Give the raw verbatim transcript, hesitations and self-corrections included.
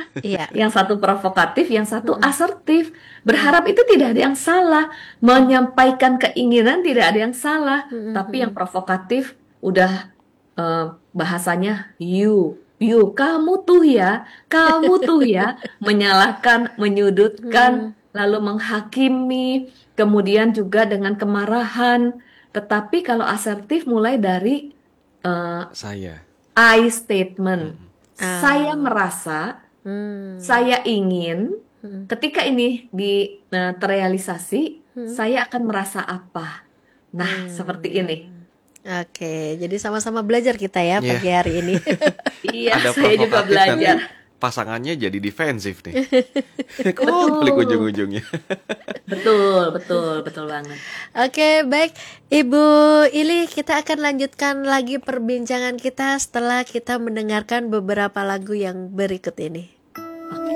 Iya. Yang satu provokatif, yang satu Mm-mm. asertif. Mm. Berharap itu tidak ada yang salah. Menyampaikan keinginan tidak ada yang salah. Mm-mm. Tapi yang Mm-mm. provokatif udah eh, bahasanya you, you, kamu tuh ya, kamu tuh ya, menyalahkan, menyudutkan, Mm-mm. lalu menghakimi, kemudian juga dengan kemarahan. Tetapi kalau asertif mulai dari eh, Saya. I statement. Mm-mm. Saya Ah. merasa, Hmm. saya ingin, Mm-mm. ketika ini di eh, terrealisasi, Mm-mm. saya akan merasa apa? Nah, seperti ini. Hmm. Oke, jadi sama-sama belajar kita ya Ya, pagi hari ini. Iya, ada saya juga provokatif nanti belajar. pasangannya jadi defensif nih. Konflik Betul, ujung-ujungnya. betul, betul, betul banget. Oke, baik Ibu Ili, kita akan lanjutkan lagi perbincangan kita setelah kita mendengarkan beberapa lagu yang berikut ini. Oke.